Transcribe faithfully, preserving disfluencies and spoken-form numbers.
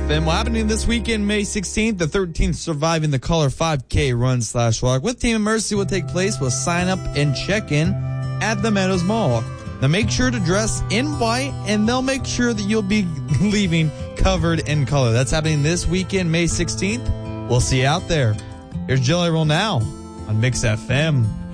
F M. Well, happening this weekend, May sixteenth, the thirteenth Surviving the Color five K Run Slash Walk with Team of Mercy will take place. We'll sign up and check in at the Meadows Mall. Now make sure to dress in white, and they'll make sure that you'll be leaving covered in color. That's happening this weekend, May sixteenth. We'll see you out there. Here's Jelly Roll now on Mix F M.